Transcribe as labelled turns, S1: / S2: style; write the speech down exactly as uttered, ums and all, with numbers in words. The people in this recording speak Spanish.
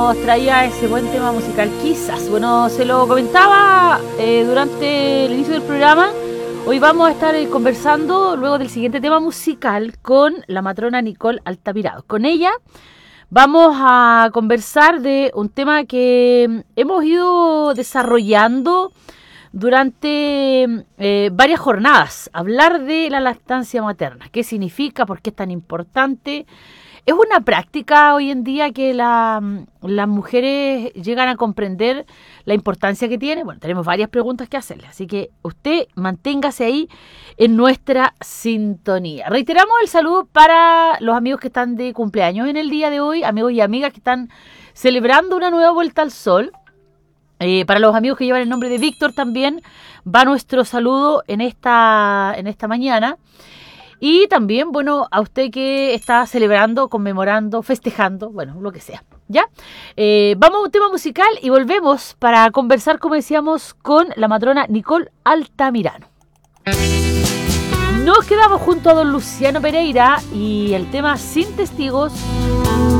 S1: Nos traía ese buen tema musical, quizás. Bueno, se lo comentaba eh, durante el inicio del programa. Hoy vamos a estar eh, conversando luego del siguiente tema musical con la matrona Nicole Altamirano. Con ella vamos a conversar de un tema que hemos ido desarrollando durante eh, varias jornadas. Hablar de la lactancia materna. ¿Qué significa? ¿Por qué es tan importante? Es una práctica hoy en día que la, las mujeres llegan a comprender la importancia que tiene. Bueno, tenemos varias preguntas que hacerle, así que usted manténgase ahí en nuestra sintonía. Reiteramos el saludo para los amigos que están de cumpleaños en el día de hoy, amigos y amigas que están celebrando una nueva vuelta al sol. Eh, para los amigos que llevan el nombre de Víctor también va nuestro saludo en esta, en esta mañana. Y también, bueno, a usted que está celebrando, conmemorando, festejando, bueno, lo que sea, ¿ya? Eh, vamos a un tema musical y volvemos para conversar, como decíamos, con la matrona Nicole Altamirano. Nos quedamos junto a don Luciano Pereira y el tema Sin Testigos.